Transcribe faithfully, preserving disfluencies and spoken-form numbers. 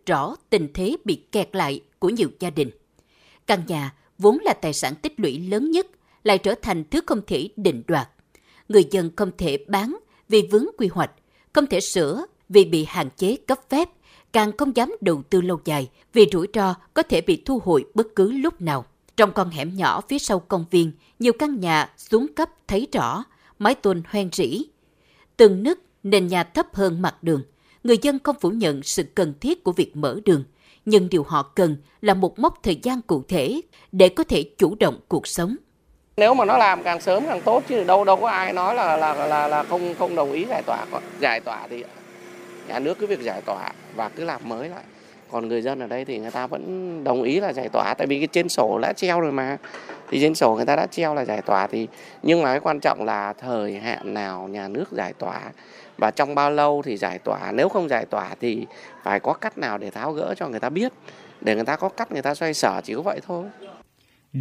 được rõ tình thế bị kẹt lại của nhiều gia đình. Căn nhà vốn là tài sản tích lũy lớn nhất lại trở thành thứ không thể định đoạt. Người dân không thể bán vì vướng quy hoạch, không thể sửa vì bị hạn chế cấp phép, càng không dám đầu tư lâu dài vì rủi ro có thể bị thu hồi bất cứ lúc nào. Trong con hẻm nhỏ phía sau công viên, nhiều căn nhà xuống cấp thấy rõ, mái tôn hoen rỉ. Từng nứt, nền nhà thấp hơn mặt đường. Người dân không phủ nhận sự cần thiết của việc mở đường, nhưng điều họ cần là một mốc thời gian cụ thể để có thể chủ động cuộc sống. Nếu mà nó làm càng sớm càng tốt, chứ đâu đâu có ai nói là là là là không không đồng ý giải tỏa. Giải tỏa thì nhà nước cứ việc giải tỏa và cứ làm mới lại. Còn người dân ở đây thì người ta vẫn đồng ý là giải tỏa, tại vì cái trên sổ đã treo rồi mà. Thì trên sổ người ta đã treo là giải tỏa, thì nhưng mà cái quan trọng là thời hạn nào nhà nước giải tỏa và trong bao lâu thì giải tỏa. Nếu không giải tỏa thì phải có cách nào để tháo gỡ cho người ta biết, để người ta có cách người ta xoay sở, chỉ có vậy thôi.